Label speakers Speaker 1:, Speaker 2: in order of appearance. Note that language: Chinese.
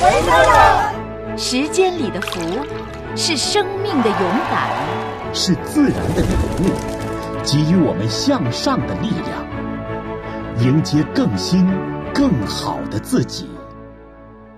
Speaker 1: 时间里的福，是生命的勇敢，
Speaker 2: 是自然的礼物，给予我们向上的力量，迎接更新、更好的自己。